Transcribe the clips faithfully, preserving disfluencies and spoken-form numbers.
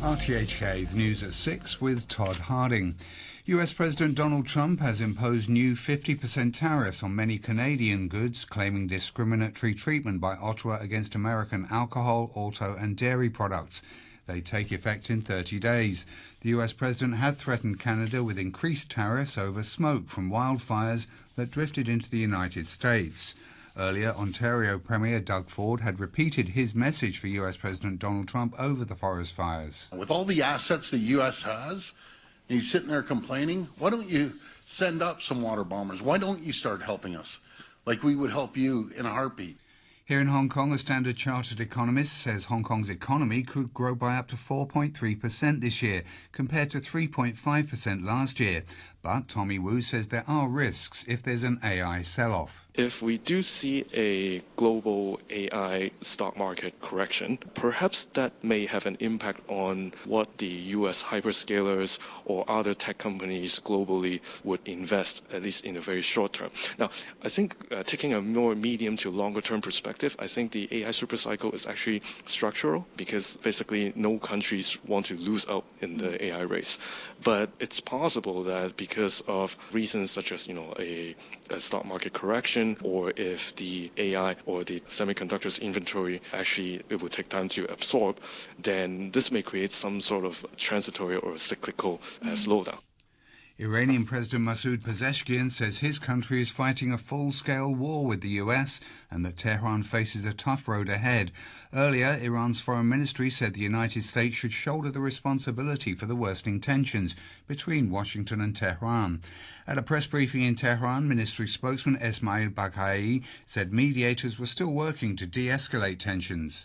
R T H K, the news at six with Todd Harding. U S President Donald Trump has imposed new fifty percent tariffs on many Canadian goods, claiming discriminatory treatment by Ottawa against American alcohol, auto and dairy products. They take effect in thirty days. The U S President had threatened Canada with increased tariffs over smoke from wildfires that drifted into the United States. Earlier, Ontario Premier Doug Ford had repeated his message for U S President Donald Trump over the forest fires. With all the assets the U S has, and he's sitting there complaining, why don't you send up some water bombers? Why don't you start helping us like we would help you in a heartbeat? Here in Hong Kong, a Standard Chartered economist says Hong Kong's economy could grow by up to four point three percent this year, compared to three point five percent last year. But Tommy Wu says there are risks if there's an A I sell-off. If we do see a global A I stock market correction, perhaps that may have an impact on what the U S hyperscalers or other tech companies globally would invest, at least in the very short term. Now, I think uh, taking a more medium to longer term perspective, I think the A I supercycle is actually structural, because basically no countries want to lose out in the A I race. But it's possible that because of reasons such as, you know, a, a stock market correction, or if the A I or the semiconductors inventory actually it will take time to absorb, then this may create some sort of transitory or cyclical uh, slowdown. Iranian President Masoud Pezeshkian says his country is fighting a full-scale war with the U S and that Tehran faces a tough road ahead. Earlier, Iran's foreign ministry said the United States should shoulder the responsibility for the worsening tensions between Washington and Tehran. At a press briefing in Tehran, ministry spokesman Esmail Baghai said mediators were still working to de-escalate tensions.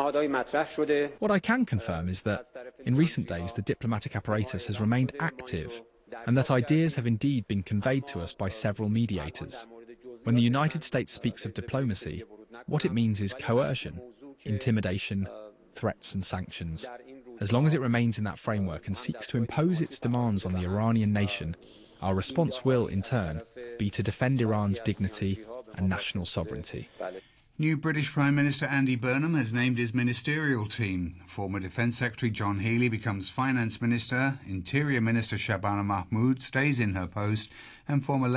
What I can confirm is that in recent days the diplomatic apparatus has remained active, and that ideas have indeed been conveyed to us by several mediators. When the United States speaks of diplomacy, what it means is coercion, intimidation, threats and sanctions. As long as it remains in that framework and seeks to impose its demands on the Iranian nation, our response will, in turn, be to defend Iran's dignity and national sovereignty. New British Prime Minister Andy Burnham has named his ministerial team. Former Defence Secretary John Healey becomes Finance Minister, Interior Minister Shabana Mahmood stays in her post, and former